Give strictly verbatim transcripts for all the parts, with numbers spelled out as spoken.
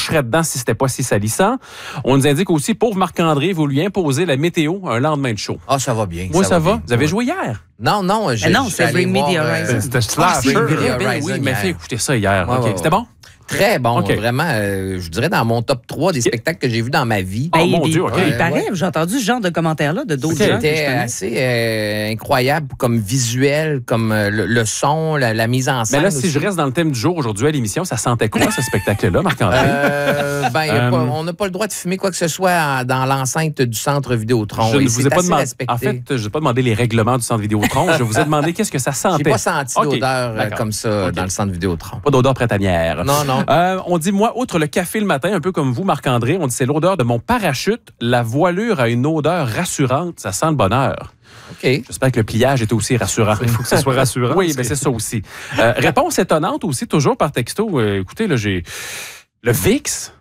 toucherait dedans si c'était pas si salissant. On nous indique aussi, pauvre Marc-André, vous lui imposez la météo un lendemain de show. Ah, ça va bien. Moi, ça, ça va. Bien. Vous avez joué hier? Non, non. Mais non, c'est Bring Me the Horizon. C'était Slasher. Ben oui, mais fait écouter ça hier. Ouais, okay. ouais, C'était bon? Très bon, okay. vraiment, euh, je dirais dans mon top trois des spectacles que j'ai vus dans ma vie. Ben, oh mon il, Dieu, OK. Il paraît, ouais. J'ai entendu ce genre de commentaires-là de d'autres okay. gens. C'était assez euh, incroyable comme visuel, comme euh, le, le son, la, la mise en scène. Mais là, aussi. si je reste dans le thème du jour aujourd'hui à l'émission, ça sentait quoi, ce spectacle-là, Marc-André? Euh, ben, y a euh, pas, on n'a pas le droit de fumer quoi que ce soit dans l'enceinte du centre Vidéotron. Je ne vous ai pas demandé. Respecté. En fait, je n'ai pas demandé les règlements du centre Vidéotron. Je vous ai demandé qu'est-ce que ça sentait. J'ai pas senti okay. d'odeur euh, comme ça okay. dans le centre Vidéotron. Pas d'odeur printanière. Non, non. Euh, on dit, moi, outre le café le matin, un peu comme vous, Marc-André, on dit c'est l'odeur de mon parachute. La voilure a une odeur rassurante. Ça sent le bonheur. OK. J'espère que le pliage est aussi rassurant. Il faut que ça soit rassurant. Oui, mais c'est ça aussi. Euh, réponse étonnante aussi, toujours par texto. Euh, écoutez, là, j'ai le Vicks.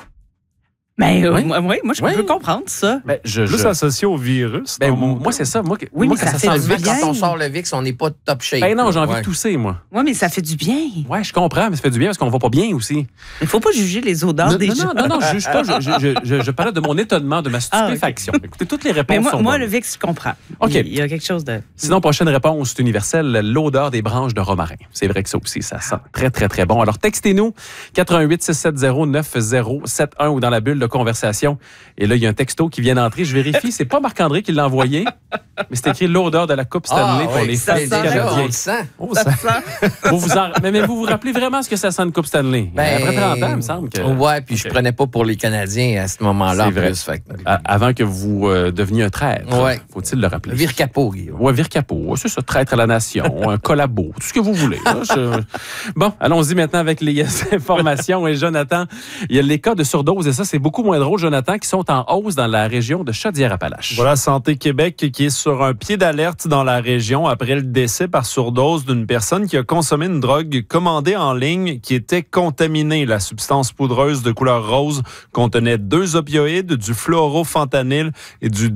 Mais euh, oui. moi, oui, moi, je oui. peux comprendre ça. Ben, je, Plus je... associé au virus. Ben, moi, c'est ça. Moi, oui, moi mais quand ça, ça fait sent du le bien. Quand on sort le Vicks, on n'est pas top shape. Ben non, j'ai envie ouais. de tousser, moi. Oui, mais ça fait du bien. Oui, je comprends, mais ça fait du bien parce qu'on va pas bien aussi. Il ne faut pas juger les odeurs non, des non, gens. Non, non, non, je juge pas. Je, je, je, je parlais de mon étonnement, de ma stupéfaction. Ah, okay. Écoutez, toutes les réponses mais moi, sont moi bonnes. le Vicks, je comprends. OK. Il y a quelque chose de... Sinon, prochaine réponse universelle, l'odeur des branches de romarin. C'est vrai que ça aussi, ça sent très, très, très bon. Alors, textez-nous quatre un huit, six sept zéro, neuf zéro sept un ou dans la bulle de conversation. Et là, il y a un texto qui vient d'entrer. Je vérifie. C'est pas Marc-André qui l'a envoyé, mais c'est écrit l'odeur de la Coupe Stanley ah, pour oui, les fans du Canadien. On le sent. Oh, ça sent. vous vous en... mais, mais vous vous rappelez vraiment ce que ça sent une Coupe Stanley? Ben, après trente ans, il me semble que... Ouais, puis okay. je prenais pas pour les Canadiens à ce moment-là. C'est vrai. Plus, fait... à, avant que vous euh, deveniez un traître. Ouais. Faut-il le rappeler? Vire capot, Guillaume. Oui, vire capot. C'est ça, traître à la nation, un collabo, tout ce que vous voulez. Là, je... Bon, allons-y maintenant avec les informations. Et Jonathan, il y a les cas de surdose, et ça, c'est beaucoup moins drôle, Jonathan, qui sont en hausse dans la région de Chaudière-Appalaches. Voilà, Santé Québec qui est sur un pied d'alerte dans la région après le décès par surdose d'une personne qui a consommé une drogue commandée en ligne qui était contaminée. La substance poudreuse de couleur rose contenait deux opioïdes, du fluorofentanyl et du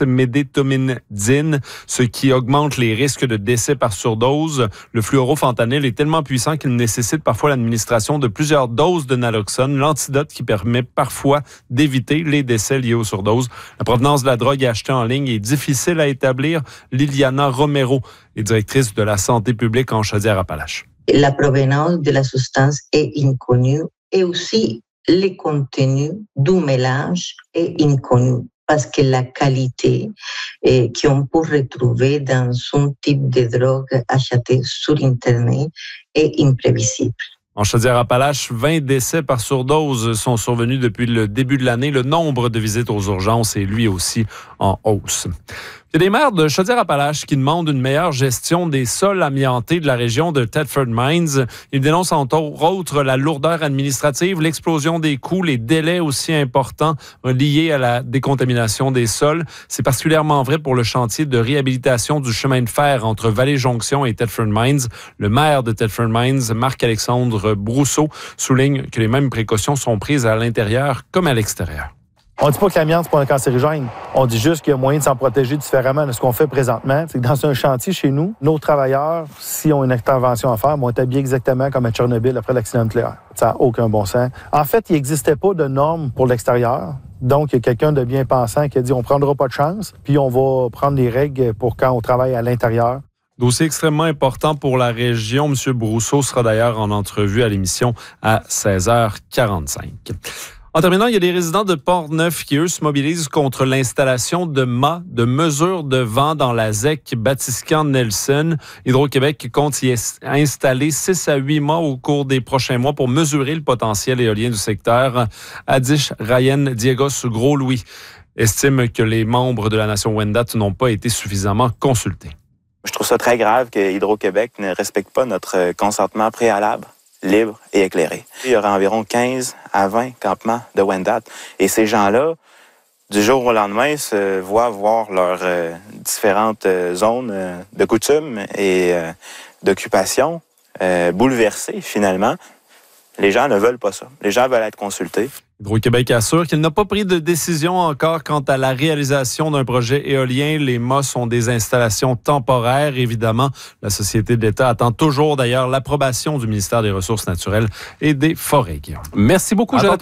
dexmédétomidine, ce qui augmente les risques de décès par surdose. Le fluorofentanyl est tellement puissant qu'il nécessite parfois l'administration de plusieurs doses de naloxone, l'antidote qui permet parfois d'éviter les décès liés aux surdoses. La provenance de la drogue achetée en ligne est difficile à établir. Liliana Romero est directrice de la santé publique en Chaudière-Appalaches. La provenance de la substance est inconnue et aussi le contenu du mélange est inconnu parce que la qualité eh, qu'on peut retrouver dans un type de drogue achetée sur Internet est imprévisible. En Chaudière-Appalaches, vingt décès par surdose sont survenus depuis le début de l'année. Le nombre de visites aux urgences est lui aussi en hausse. Il y a des maires de Chaudière-Appalaches qui demandent une meilleure gestion des sols amiantés de la région de Thetford Mines. Ils dénoncent entre autres la lourdeur administrative, l'explosion des coûts, les délais aussi importants liés à la décontamination des sols. C'est particulièrement vrai pour le chantier de réhabilitation du chemin de fer entre Vallée-Jonction et Thetford Mines. Le maire de Thetford Mines, Marc-Alexandre Brousseau, souligne que les mêmes précautions sont prises à l'intérieur comme à l'extérieur. On ne dit pas que l'amiante, c'est pas un cancérigène. On dit juste qu'il y a moyen de s'en protéger différemment de ce qu'on fait présentement. C'est que dans un chantier chez nous, nos travailleurs, s'ils ont une intervention à faire, vont être habillés exactement comme à Tchernobyl après l'accident nucléaire. Ça n'a aucun bon sens. En fait, il n'existait pas de normes pour l'extérieur. Donc, il y a quelqu'un de bien pensant qui a dit on ne prendra pas de chance, puis on va prendre les règles pour quand on travaille à l'intérieur. Dossier extrêmement important pour la région. M. Brousseau sera d'ailleurs en entrevue à l'émission à seize heures quarante-cinq. En terminant, il y a des résidents de Port-Neuf qui, eux, se mobilisent contre l'installation de mâts de mesure de vent dans la Z E C Batiscan-Nelson. Hydro-Québec compte y installer six à huit mâts au cours des prochains mois pour mesurer le potentiel éolien du secteur. Adish Ryan Diegos Gros-Louis estime que les membres de la Nation Wendat n'ont pas été suffisamment consultés. Je trouve ça très grave que Hydro-Québec ne respecte pas notre consentement préalable, libre et éclairé. Il y aura environ quinze à vingt campements de Wendat. Et ces gens-là, du jour au lendemain, se voient voir leurs euh, différentes euh, zones euh, de coutume et euh, d'occupation euh, bouleversées, finalement. Les gens ne veulent pas ça. Les gens veulent être consultés. Hydro-Québec assure qu'il n'a pas pris de décision encore quant à la réalisation d'un projet éolien. Les mâts sont des installations temporaires, évidemment. La Société d'État attend toujours d'ailleurs l'approbation du ministère des Ressources naturelles et des Forêts. Merci beaucoup, Jonathan.